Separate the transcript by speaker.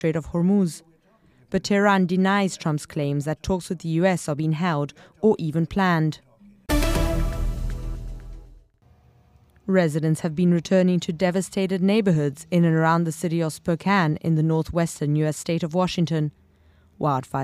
Speaker 1: Strait of Hormuz. But Tehran denies Trump's claims that talks with the US are being held or even planned. Residents have been returning to devastated neighborhoods in and around the city of Spokane in the northwestern U.S. state of Washington. Wildfire